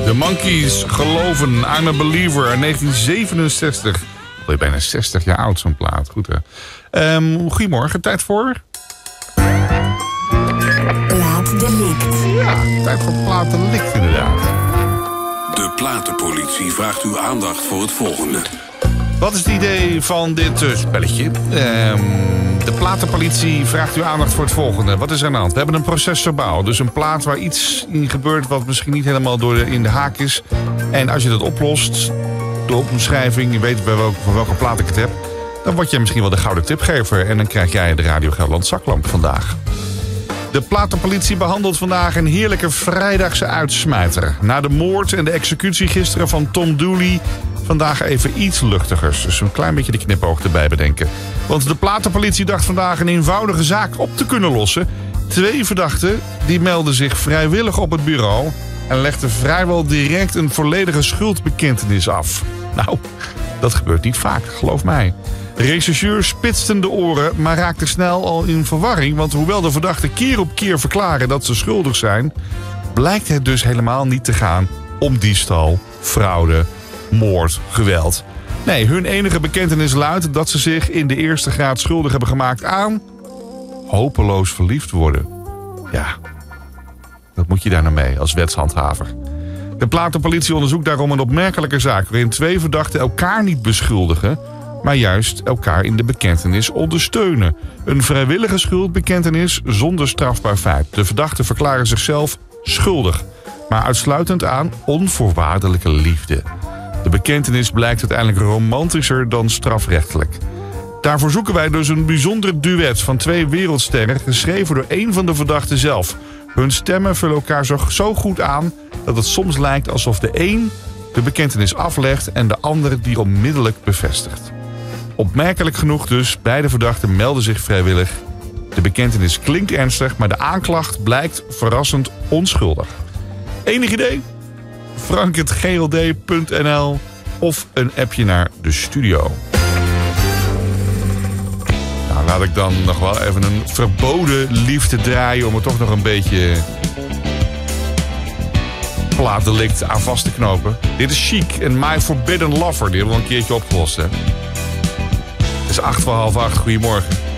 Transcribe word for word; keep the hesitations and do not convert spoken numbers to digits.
De Monkees geloven, I'm a Believer uit negentien zevenenzestig. Al je bijna zestig jaar oud, zo'n plaat. Goed hè. Um, goedemorgen, tijd voor... Plaatdelict. Ja, tijd voor plaatdelict inderdaad. De Platenpolitie vraagt uw aandacht voor het volgende. Wat is het idee van dit uh, spelletje? Um, de Platenpolitie vraagt uw aandacht voor het volgende. Wat is er aan de hand? We hebben een proces verbaal. Dus een plaat waar iets in gebeurt wat misschien niet helemaal door de, in de haak is. En als je dat oplost, de omschrijving, je weet bij welke, van welke plaat ik het heb, dan word jij misschien wel de gouden tipgever. En dan krijg jij de Radio Gelderland zaklamp vandaag. De Platenpolitie behandelt vandaag een heerlijke vrijdagse uitsmijter. Na de moord en de executie gisteren van Tom Dooley, vandaag even iets luchtigers. Dus een klein beetje de knipoog erbij bedenken. Want de Platenpolitie dacht vandaag een eenvoudige zaak op te kunnen lossen. Twee verdachten die melden zich vrijwillig op het bureau en legden vrijwel direct een volledige schuldbekentenis af. Nou, dat gebeurt niet vaak, geloof mij. De rechercheur spitsten de oren, maar raakte snel al in verwarring. Want hoewel de verdachten keer op keer verklaren dat ze schuldig zijn, blijkt het dus helemaal niet te gaan om diefstal, fraude, moord, geweld. Nee, hun enige bekentenis luidt dat ze zich in de eerste graad schuldig hebben gemaakt aan hopeloos verliefd worden. Ja, wat moet je daar nou mee als wetshandhaver? De Platenpolitie onderzoekt daarom een opmerkelijke zaak waarin twee verdachten elkaar niet beschuldigen, maar juist elkaar in de bekentenis ondersteunen. Een vrijwillige schuldbekentenis zonder strafbaar feit. De verdachten verklaren zichzelf schuldig, maar uitsluitend aan onvoorwaardelijke liefde. De bekentenis blijkt uiteindelijk romantischer dan strafrechtelijk. Daarvoor zoeken wij dus een bijzonder duet van twee wereldsterren, geschreven door één van de verdachten zelf. Hun stemmen vullen elkaar zo, zo goed aan dat het soms lijkt alsof de een de bekentenis aflegt en de andere die onmiddellijk bevestigt. Opmerkelijk genoeg dus, beide verdachten melden zich vrijwillig. De bekentenis klinkt ernstig, maar de aanklacht blijkt verrassend onschuldig. Enig idee? frank het g l d punt n l of een appje naar de studio. Nou, laat ik dan nog wel even een verboden liefde draaien om er toch nog een beetje plaatdelict aan vast te knopen. Dit is Chic en My Forbidden Lover. Die hebben we al een keertje opgelost, hè. Het is acht voor half acht. Goedemorgen.